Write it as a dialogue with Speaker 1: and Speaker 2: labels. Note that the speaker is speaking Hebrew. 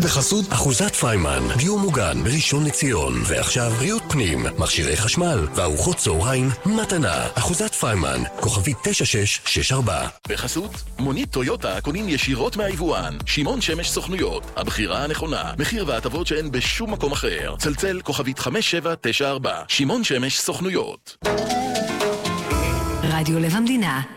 Speaker 1: בחסות
Speaker 2: אחוזת פיימן, דיור מוגן בראשון לציון. ועכשיו בריאות פנים, מכשירי חשמל וארוחות צהריים מתנה. אחוזת פיימן, כוכבי 9664.
Speaker 3: בחסות מונית טויוטה קונים ישירות מהיבואן. שמעון שמש סוכנויות, הבחירה הנכונה. מחיר והטבות שאין בשום מקום אחר. צלצל כוכבית 5794. שמעון שמש סוכנויות.
Speaker 4: רדיו לב המדינה.